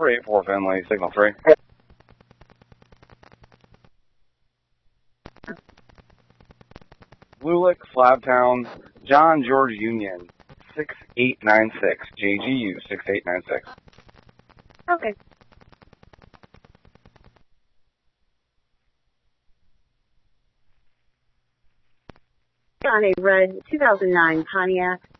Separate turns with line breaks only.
484 Finley, signal 3. Lulick, Slabtown, John George Union, 6896, JGU 6896.
Okay. On a red 2009 Pontiac